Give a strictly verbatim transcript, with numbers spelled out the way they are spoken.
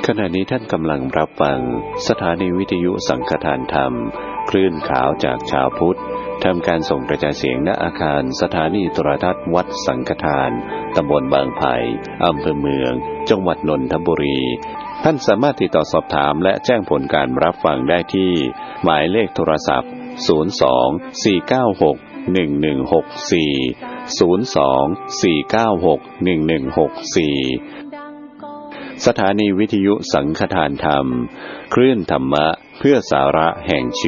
ขณะนี้ท่านกำลังรับฟังสถานีวิทยุสังฆทานธรรมคลื่นขาวจากชาวพุทธทำการส่งกระจายเสียงณอาคารสถานีโทรทัศน์วัดสังฆทานตำบลบางไผ่อำเภอเมืองจังหวัดนนทบุรีท่านสามารถติดต่อสอบถามและแจ้งผลการรับฟังได้ที่หมายเลขโทรศัพท์ศูนย์ สอง สี่ เก้า หก หนึ่ง หนึ่ง หก สี่ ศูนย์ สอง สี่ เก้า หก หนึ่ง หนึ่ง หก สี่สถานีวิทยุสังฆทานธรรมคลื่นธรรมะเพื่อสาระแห่งชี